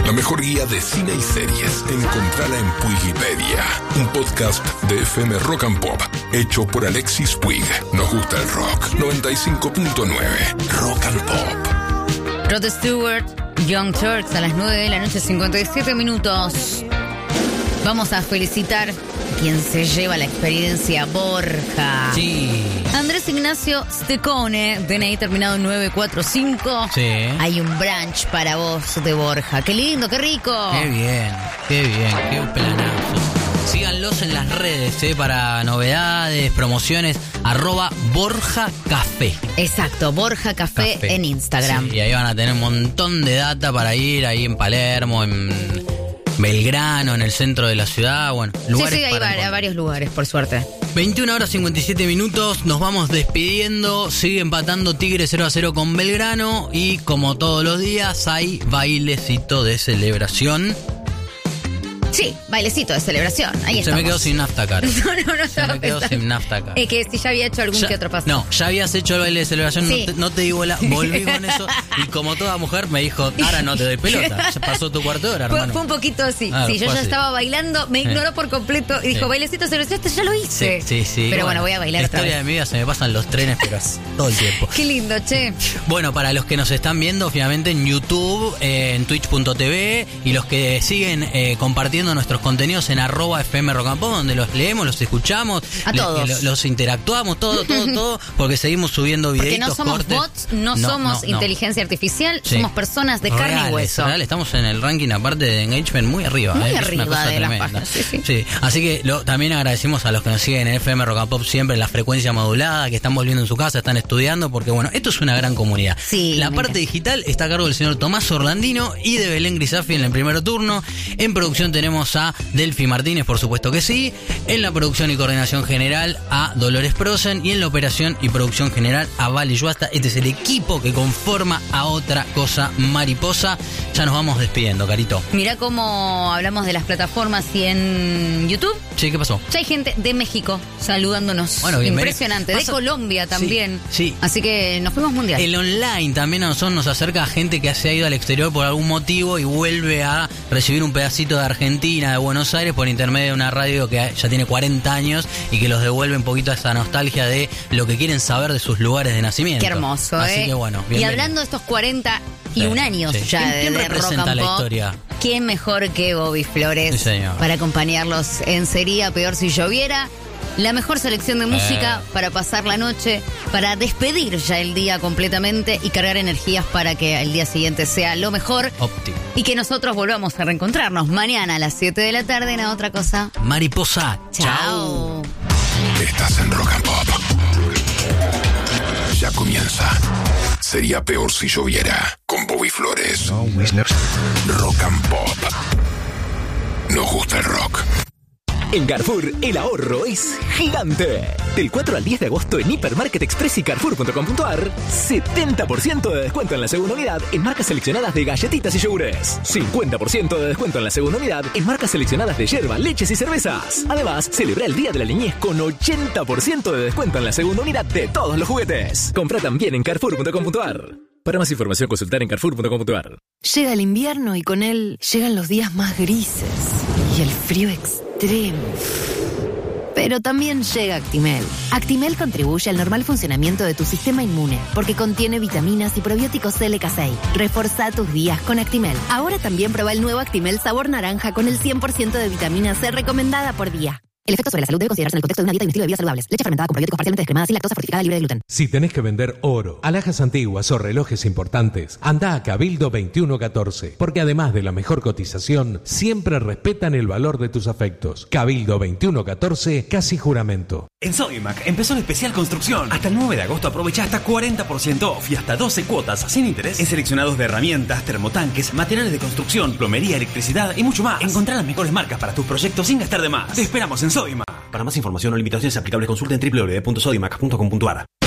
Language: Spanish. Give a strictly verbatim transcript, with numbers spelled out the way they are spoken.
La mejor guía de cine y series. Encontrala en Puigipedia, un podcast de F M Rock and Pop, hecho por Alexis Puig. Nos gusta el rock. noventa y cinco punto nueve Rock and Pop. Rod Stewart, Young Turks, a las nueve de la noche, cincuenta y siete minutos. Vamos a felicitar a quien se lleva la experiencia, Borja. Sí. Andrés Ignacio Stecone, D N I terminado en nueve cuatro cinco. Sí. Hay un brunch para vos de Borja. ¡Qué lindo, qué rico! Qué bien, qué bien, qué planazo. Síganlos en las redes, ¿eh? Para novedades, promociones, arroba Borja Café. Exacto, Borja Café, Café. En Instagram. Sí, y ahí van a tener un montón de data para ir, ahí en Palermo, en Belgrano, en el centro de la ciudad, bueno, lugares. Sí, sí, hay va- varios lugares, por suerte. veintiuna horas cincuenta y siete minutos, nos vamos despidiendo, sigue empatando Tigre cero a cero con Belgrano y como todos los días hay bailecito de celebración. Sí, bailecito de celebración, ahí Se estamos. me quedó sin nafta acá. No, no, no. Se me quedó sin nafta acá. Es que si ya había hecho algún Ya- que otro paso. No, ya habías hecho el baile de celebración, Sí. no, te, no te digo la, volví con eso y como toda mujer me dijo, ahora no te doy pelota, ya pasó tu cuarto de hora, Fue, hermano. fue un poquito así. Ah, sí, yo fue ya así. estaba bailando, me Sí. ignoró por completo y dijo, Sí. bailecito de celebración, este ya lo hice. Sí, sí, sí. Pero bueno, voy a bailar la otra historia vez. de mi vida se me pasan los trenes, pero es todo el tiempo. Qué lindo, che. Bueno, para los que nos están viendo, obviamente en YouTube, eh, en twitch punto t v y los que siguen eh, compartiendo nuestros contenidos en arroba F M Rock and Pop, donde los leemos, los escuchamos, A le- todos. lo- los interactuamos, todo, todo, todo, porque seguimos subiendo Porque videitos, no somos cortes. bots, no, somos no, no. inteligencia artificial, Sí. somos personas de carne Reales, y hueso. reales. Estamos en el ranking, aparte de engagement, muy arriba. Muy ¿eh? Es una arriba cosa de las tremenda. páginas, sí, sí. Así que lo, también agradecemos a los que nos siguen en F M Rock and Pop siempre en la frecuencia modulada, que están volviendo en su casa, están estudiando, porque bueno, esto es una gran comunidad. Sí, la me parte encanta. digital está a cargo del señor Tomás Orlandino y de Belén Grisafi en el primer turno. En producción tenemos a Delphi Martínez, por supuesto que sí. En la producción y coordinación general a Dolores Prosen y en la operación y producción general a Vale Yuasta. Este es el equipo que conforma a Otra Cosa Mariposa. Ya nos vamos despidiendo, Carito. Mirá cómo hablamos de las plataformas y en YouTube. Sí, ¿qué pasó? Ya hay gente de México saludándonos. Bueno, bienvenido. Impresionante. De Pasa- Colombia también. Sí, sí. Así que nos fuimos mundial. El online también a nosotros nos acerca a gente que se ha ido al exterior por algún motivo y vuelve a recibir un pedacito de Argentina, de Buenos Aires, por intermedio de una radio que ya tiene cuarenta años y que los devuelve un poquito a esa nostalgia de lo que quieren saber de sus lugares de nacimiento. Qué hermoso, Así ¿eh? que bueno, y bienvenido. hablando de estos cuarenta y un Sí, años sí. ya ¿Quién- de, quién de representa Rock and la Pop, historia? ¿quién mejor que Bobby Flores Sí, señor. para acompañarlos en Sería Peor Si Lloviera? La mejor selección de música Eh. para pasar la noche, para despedir ya el día completamente y cargar energías para que el día siguiente sea lo mejor Óptimo. y que nosotros volvamos a reencontrarnos mañana a las siete de la tarde en Otra Cosa. Mariposa. Chao. Estás en Rock and Pop. Ya comienza. Sería peor si lloviera. Con Bobby Flores. Rock and Pop. Nos gusta el rock. En Carrefour, el ahorro es gigante. Del cuatro al diez de agosto en Hipermarket Express y Carrefour punto com punto a r, setenta por ciento de descuento en la segunda unidad en marcas seleccionadas de galletitas y yogures. cincuenta por ciento de descuento en la segunda unidad en marcas seleccionadas de yerba, leches y cervezas. Además, celebra el Día de la Niñez con ochenta por ciento de descuento en la segunda unidad de todos los juguetes. Compra también en Carrefour punto com punto a r. Para más información, consultar en Carrefour punto com punto a r. Llega el invierno y con él llegan los días más grises y el frío extremo. Pero también llega Actimel. Actimel contribuye al normal funcionamiento de tu sistema inmune porque contiene vitaminas y probióticos L K seis. Reforzá tus días con Actimel. Ahora también prueba el nuevo Actimel sabor naranja con el cien por ciento de vitamina C recomendada por día. El efecto sobre la salud debe considerarse en el contexto de una dieta y un estilo de vida saludables. Leche fermentada con probióticos parcialmente descremada sin lactosa, fortificada, libre de gluten. Si tenés que vender oro, alhajas antiguas o relojes importantes, anda a Cabildo veintiuno catorce, porque además de la mejor cotización, siempre respetan el valor de tus afectos. Cabildo veintiuno catorce, casi juramento. En Sodimac empezó el especial construcción. Hasta el nueve de agosto aprovecha hasta cuarenta por ciento off y hasta doce cuotas sin interés en seleccionados de herramientas, termotanques, materiales de construcción, plomería, electricidad y mucho más. Encontrá las mejores marcas para tus proyectos sin gastar de más. Te esperamos en Sodimac. Para más información o limitaciones aplicables, consulta en doble u doble u doble u punto sodimac punto com punto a r.